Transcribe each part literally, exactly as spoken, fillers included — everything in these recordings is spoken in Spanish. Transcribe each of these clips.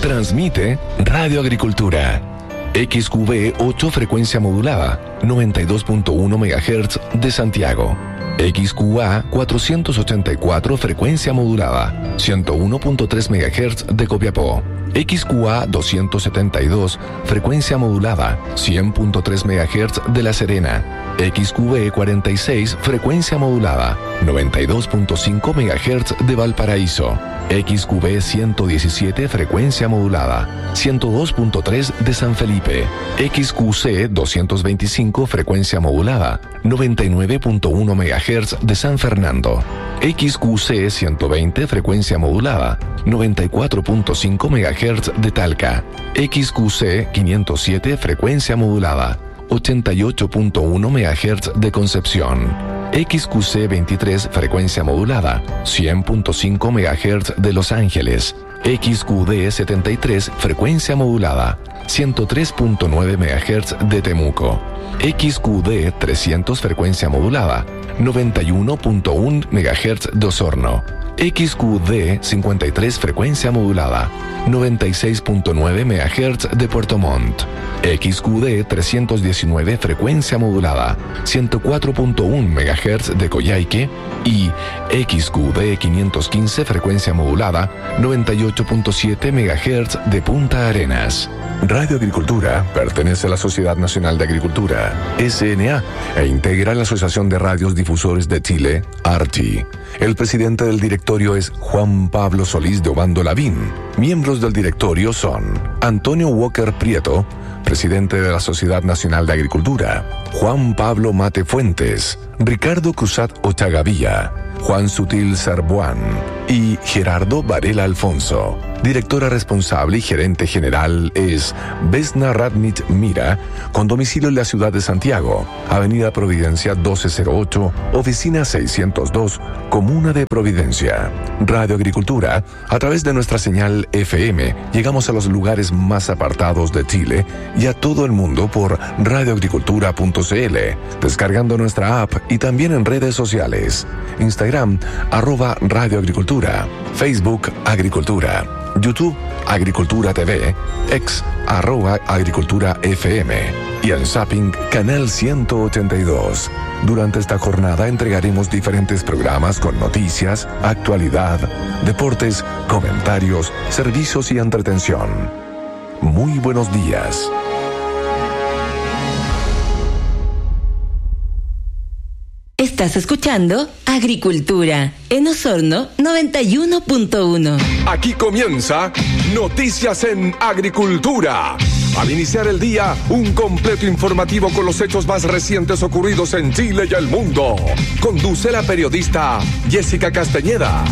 Transmite Radio Agricultura. X Q V ocho frecuencia modulada, noventa y dos punto uno megahertz de Santiago. X Q A cuatrocientos ochenta y cuatro frecuencia modulada, ciento uno punto tres megahertz de Copiapó. X Q A doscientos setenta y dos frecuencia modulada, cien punto tres megahertz de La Serena. X Q V cuarenta y seis frecuencia modulada, noventa y dos punto cinco megahertz de Valparaíso. X Q V ciento diecisiete frecuencia modulada, ciento dos punto tres de San Felipe. X Q C doscientos veinticinco frecuencia modulada, noventa y nueve punto uno megahertz de San Fernando. X Q C ciento veinte frecuencia modulada, noventa y cuatro punto cinco megahertz de Talca. X Q C quinientos siete frecuencia modulada, ochenta y ocho punto uno megahertz de Concepción. X Q C veintitrés frecuencia modulada, cien punto cinco megahertz de Los Ángeles. X Q D setenta y tres frecuencia modulada, ciento tres punto nueve megahertz de Temuco. X Q D trescientos frecuencia modulada, noventa y uno punto uno megahertz de Osorno. X Q D cincuenta y tres frecuencia modulada, noventa y seis punto nueve megahertz de Puerto Montt. X Q D trescientos diecinueve frecuencia modulada, ciento cuatro punto uno megahertz de Coyhaique. Y X Q D quinientos quince frecuencia modulada, noventa y ocho punto siete megahertz de Punta Arenas. Radio Agricultura pertenece a la Sociedad Nacional de Agricultura, S N A, e integra la Asociación de Radios Difusores de Chile, ARCHI. El presidente del directorio es Juan Pablo Solís de Obando Lavín. Miembros del directorio son Antonio Walker Prieto, presidente de la Sociedad Nacional de Agricultura; Juan Pablo Mate Fuentes; Ricardo Cruzat Ochagavía; Juan Sutil Sarbuán y Gerardo Varela Alfonso. Directora responsable y gerente general es Vesna Radnich Mira, con domicilio en la ciudad de Santiago, Avenida Providencia doce cero ocho, Oficina seiscientos dos, Comuna de Providencia. Radio Agricultura, a través de nuestra señal F M, llegamos a los lugares más apartados de Chile y a todo el mundo por radioagricultura punto c l, descargando nuestra app y también en redes sociales. Instagram, arroba Radio Agricultura; Facebook, Agricultura; YouTube, Agricultura T V; X, arroba Agricultura F M; y en Zapping, Canal ciento ochenta y dos. Durante esta jornada entregaremos diferentes programas con noticias, actualidad, deportes, comentarios, servicios y entretención. Muy buenos días. Estás escuchando Agricultura en Osorno noventa y uno punto uno. Aquí comienza Noticias en Agricultura. Al iniciar el día, un completo informativo con los hechos más recientes ocurridos en Chile y el mundo. Conduce la periodista Jessica Castañeda.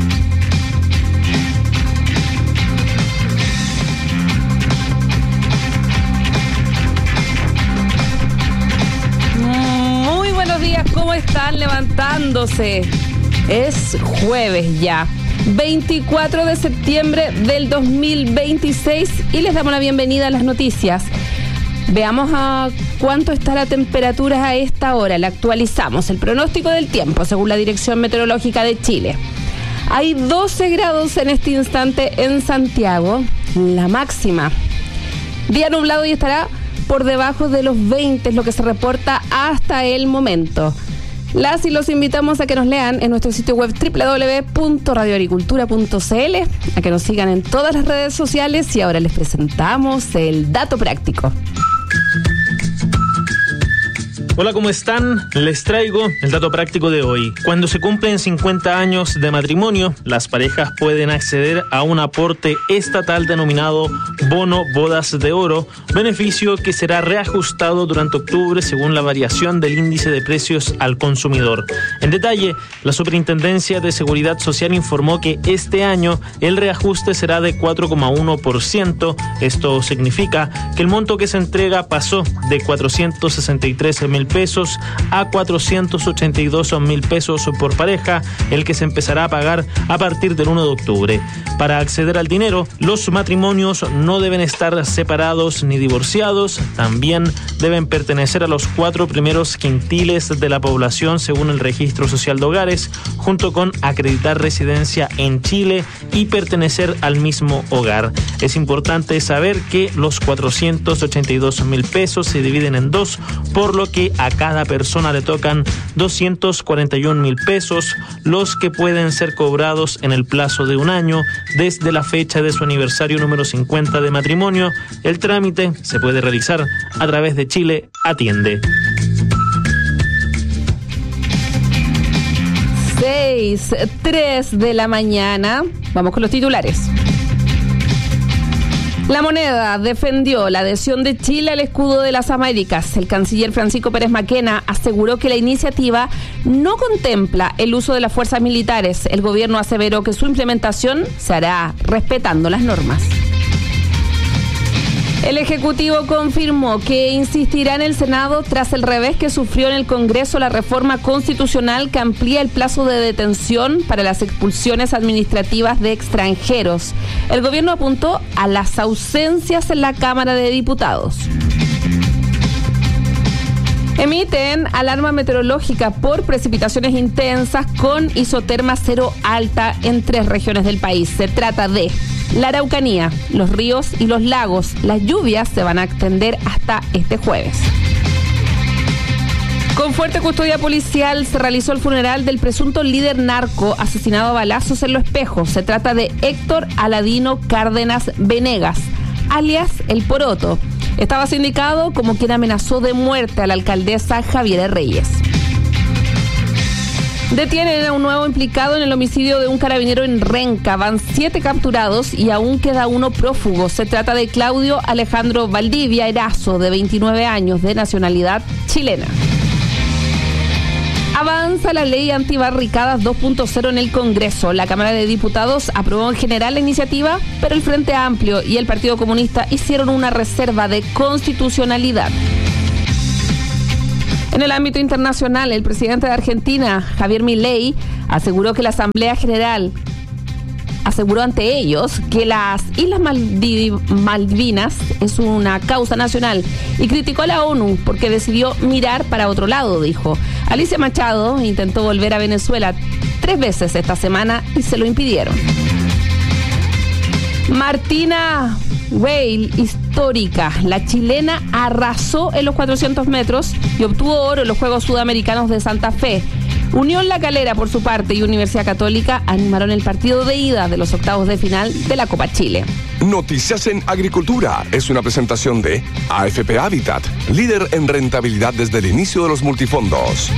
¿Cómo están levantándose? Es jueves ya, veinticuatro de septiembre del dos mil veintiséis, y les damos la bienvenida a las noticias. Veamos a cuánto está la temperatura a esta hora. La actualizamos, el pronóstico del tiempo según la Dirección Meteorológica de Chile. Hay doce grados en este instante en Santiago, la máxima. Día nublado y estará por debajo de los veinte, es lo que se reporta hasta el momento. Las y los invitamos a que nos lean en nuestro sitio web doble u doble u doble u punto radio agricultura punto c l, a que nos sigan en todas las redes sociales, y ahora les presentamos el dato práctico. Hola, ¿cómo están? Les traigo el dato práctico de hoy. Cuando se cumplen cincuenta años de matrimonio, las parejas pueden acceder a un aporte estatal denominado Bono Bodas de Oro, beneficio que será reajustado durante octubre según la variación del índice de precios al consumidor. En detalle, la Superintendencia de Seguridad Social informó que este año el reajuste será de cuatro coma uno por ciento. Esto significa que el monto que se entrega pasó de cuatrocientos sesenta y tres mil mil pesos a cuatrocientos ochenta y dos mil pesos por pareja, el que se empezará a pagar a partir del uno de octubre. Para acceder al dinero, los matrimonios no deben estar separados ni divorciados, también deben pertenecer a los cuatro primeros quintiles de la población según el Registro Social de Hogares, junto con acreditar residencia en Chile y pertenecer al mismo hogar. Es importante saber que los cuatrocientos ochenta y dos mil pesos se dividen en dos, por lo que a cada persona le tocan doscientos cuarenta y un mil pesos, los que pueden ser cobrados en el plazo de un año desde la fecha de su aniversario número cincuenta de matrimonio. El trámite se puede realizar a través de Chile Atiende. seis, tres de la mañana. Vamos con los titulares. La Moneda defendió la adhesión de Chile al escudo de las Américas. El canciller Francisco Pérez Maquena aseguró que la iniciativa no contempla el uso de las fuerzas militares. El gobierno aseveró que su implementación se hará respetando las normas. El Ejecutivo confirmó que insistirá en el Senado tras el revés que sufrió en el Congreso la reforma constitucional que amplía el plazo de detención para las expulsiones administrativas de extranjeros. El gobierno apuntó a las ausencias en la Cámara de Diputados. Emiten alarma meteorológica por precipitaciones intensas con isoterma cero alta en tres regiones del país. Se trata de la Araucanía, los ríos y los lagos. Las lluvias se van a extender hasta este jueves. Con fuerte custodia policial se realizó el funeral del presunto líder narco asesinado a balazos en Lo Espejo. Se trata de Héctor Aladino Cárdenas Venegas, alias El Poroto. Estaba sindicado como quien amenazó de muerte a la alcaldesa Javiera Reyes. Detienen a un nuevo implicado en el homicidio de un carabinero en Renca. Van siete capturados y aún queda uno prófugo. Se trata de Claudio Alejandro Valdivia Erazo, de veintinueve años, de nacionalidad chilena. Avanza la ley antibarricadas dos punto cero en el Congreso. La Cámara de Diputados aprobó en general la iniciativa, pero el Frente Amplio y el Partido Comunista hicieron una reserva de constitucionalidad. En el ámbito internacional, el presidente de Argentina, Javier Milei, aseguró que la Asamblea General aseguró ante ellos que las Islas Maldiv- Malvinas es una causa nacional y criticó a la ONU porque decidió mirar para otro lado, dijo. Alicia Machado intentó volver a Venezuela tres veces esta semana y se lo impidieron. Martina Weil, histórica, la chilena arrasó en los cuatrocientos metros y obtuvo oro en los Juegos Sudamericanos de Santa Fe. Unión La Calera, por su parte, y Universidad Católica animaron el partido de ida de los octavos de final de la Copa Chile. Noticias en Agricultura es una presentación de A F P Habitat, líder en rentabilidad desde el inicio de los multifondos.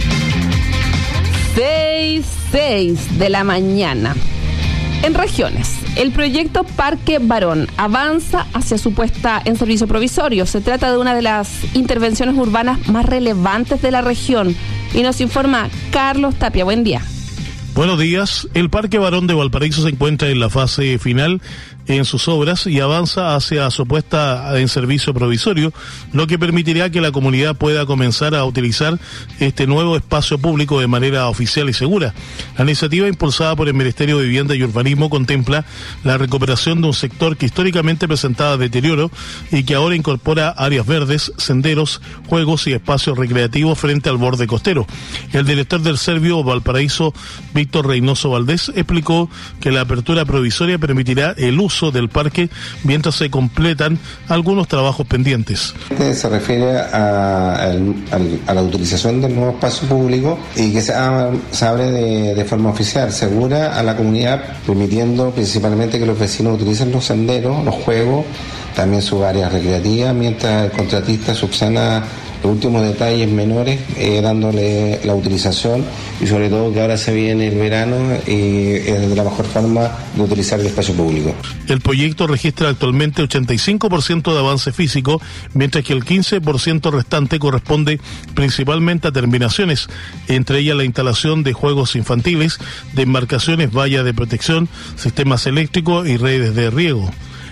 seis, seis de la mañana. En regiones, el proyecto Parque Barón avanza hacia su puesta en servicio provisorio. Se trata de una de las intervenciones urbanas más relevantes de la región. Y nos informa Carlos Tapia. Buen día. Buenos días. El Parque Barón de Valparaíso se encuentra en la fase final en sus obras y avanza hacia su puesta en servicio provisorio, lo que permitirá que la comunidad pueda comenzar a utilizar este nuevo espacio público de manera oficial y segura. La iniciativa impulsada por el Ministerio de Vivienda y Urbanismo contempla la recuperación de un sector que históricamente presentaba deterioro y que ahora incorpora áreas verdes, senderos, juegos y espacios recreativos frente al borde costero. El director del Servio Valparaíso, Víctor Reynoso Valdés, explicó que la apertura provisoria permitirá el uso del parque mientras se completan algunos trabajos pendientes. Se refiere a, a, a la utilización del nuevo espacio público y que se, se abre de, de forma oficial, segura a la comunidad, permitiendo principalmente que los vecinos utilicen los senderos, los juegos, también sus áreas recreativas, mientras el contratista subsana los últimos detalles menores, eh, dándole la utilización y sobre todo que ahora se viene el verano y es de la mejor forma de utilizar el espacio público. El proyecto registra actualmente ochenta y cinco por ciento de avance físico, mientras que el quince por ciento restante corresponde principalmente a terminaciones, entre ellas la instalación de juegos infantiles, de embarcaciones, vallas de protección, sistemas eléctricos y redes de riego.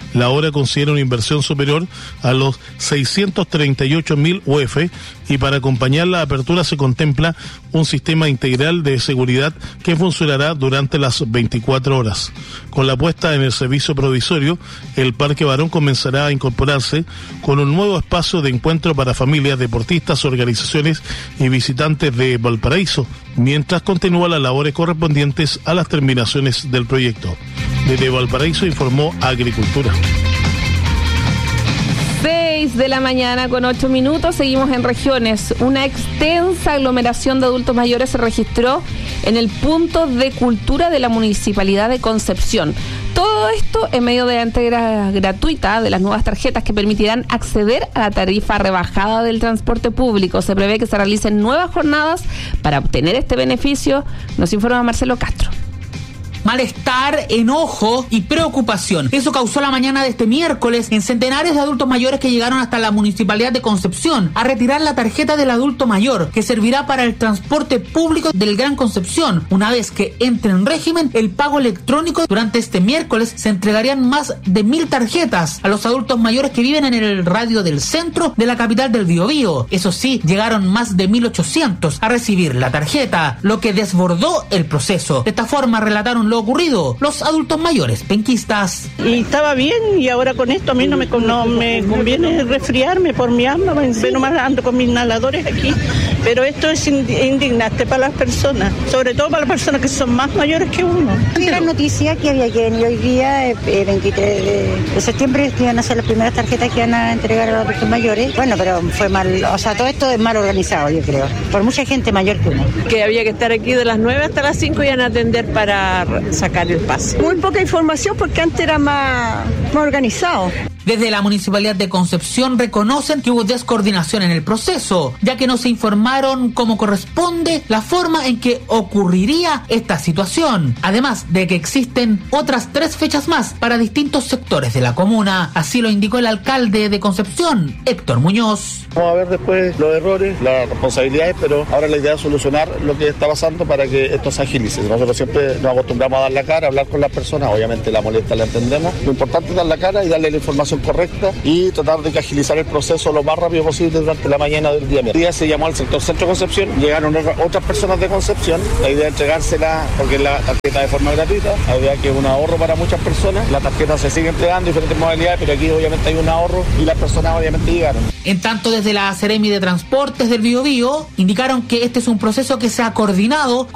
La obra considera una inversión superior a los seiscientos treinta y ocho mil U F y para acompañar la apertura se contempla un sistema integral de seguridad que funcionará durante las veinticuatro horas. Con la puesta en el servicio provisorio, el Parque Barón comenzará a incorporarse con un nuevo espacio de encuentro para familias, deportistas, organizaciones y visitantes de Valparaíso, mientras continúa las labores correspondientes a las terminaciones del proyecto. Desde Valparaíso informó Agricultura. seis de la mañana con ocho minutos, seguimos en regiones. Una extensa aglomeración de adultos mayores se registró en el punto de cultura de la Municipalidad de Concepción. Todo esto en medio de la entrega gratuita de las nuevas tarjetas que permitirán acceder a la tarifa rebajada del transporte público. Se prevé que se realicen nuevas jornadas para obtener este beneficio, nos informa Marcelo Castro. Malestar, enojo y preocupación. Eso causó la mañana de este miércoles en centenares de adultos mayores que llegaron hasta la Municipalidad de Concepción a retirar la tarjeta del adulto mayor que servirá para el transporte público del Gran Concepción. Una vez que entre en régimen el pago electrónico, durante este miércoles se entregarían más de mil tarjetas a los adultos mayores que viven en el radio del centro de la capital del Biobío. Eso sí, llegaron más de mil ochocientos a recibir la tarjeta, lo que desbordó el proceso. De esta forma relataron lo ocurrido los adultos mayores penquistas. Y estaba bien, y ahora con esto a mí no me, no me conviene resfriarme por mi alma, pero más ando con mis inhaladores aquí, pero esto es indignante para las personas, sobre todo para las personas que son más mayores que uno. La noticia que había que venir hoy día, eh, veintitrés de septiembre, que iban a ser las primeras tarjetas que iban a entregar a los adultos mayores. Bueno, pero fue mal, o sea, todo esto es mal organizado, yo creo, por mucha gente mayor que uno. Que había que estar aquí de las nueve hasta las cinco y iban a atender para sacar el pase. Muy poca información porque antes era más, más organizado. Desde la Municipalidad de Concepción reconocen que hubo descoordinación en el proceso, ya que no se informaron como corresponde la forma en que ocurriría esta situación. Además de que existen otras tres fechas más para distintos sectores de la comuna. Así lo indicó el alcalde de Concepción, Héctor Muñoz. Vamos a ver después los errores, las responsabilidades, pero ahora la idea es solucionar lo que está pasando para que esto se agilice. Nosotros siempre nos acostumbramos a dar la cara, a hablar con las personas, obviamente la molestia la entendemos. Lo importante es dar la cara y darle la información correcta y tratar de agilizar el proceso lo más rápido posible durante la mañana del día. El día se llamó al sector Centro Concepción, llegaron otras personas de Concepción, la idea es entregársela porque es la tarjeta de forma gratuita, la idea es que es un ahorro para muchas personas, la tarjeta se sigue entregando, diferentes modalidades, pero aquí obviamente hay un ahorro y las personas obviamente llegaron. En tanto, desde la Seremi de Transportes del Biobío indicaron que este es un proceso que se ha coordinado